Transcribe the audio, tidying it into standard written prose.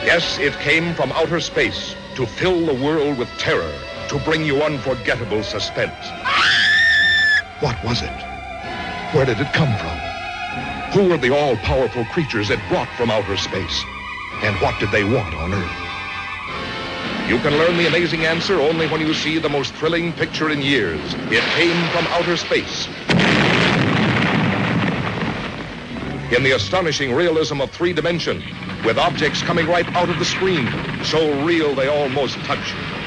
Yes, it came from outer space to fill the world with terror, to bring you unforgettable suspense. What was it? Where did it come from? Who were the all-powerful creatures it brought from outer space? And what did they want on Earth? You can learn the amazing answer only when you see the most thrilling picture in years. It came from outer space. In the astonishing realism of 3 dimension, with objects coming right out of the screen, so real they almost touch you.